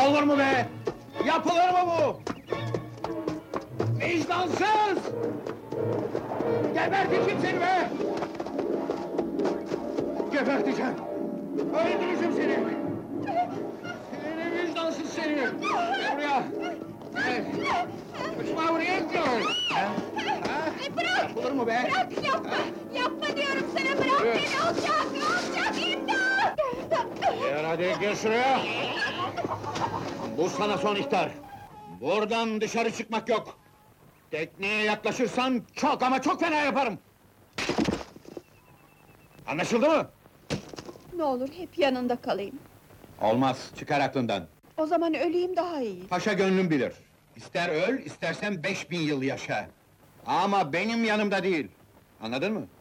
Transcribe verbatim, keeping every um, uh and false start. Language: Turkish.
Olur mu be? Yapılır mı bu? Vicdansız! Geberteceğim seni be! Geberteceğim! Öldüreceğim seni! Seni vicdansız seni! Gel buraya! Gel! Kaçma buraya gel! Ha? Ha? Bırak! Olur mu be? Bırak, yapma! Yapma diyorum sana, bırak Evet. beni! Alçak, alçak, imdat! Gel hadi, gel şuraya! Bu sana son ihtar! Buradan dışarı çıkmak yok! Tekneye yaklaşırsan çok ama çok fena yaparım! Anlaşıldı mı? Ne olur hep yanında kalayım. Olmaz, çıkar aklından! O zaman öleyim daha iyi. Paşa gönlüm bilir! İster öl, istersen beş bin yıl yaşa! Ama benim yanımda değil! Anladın mı?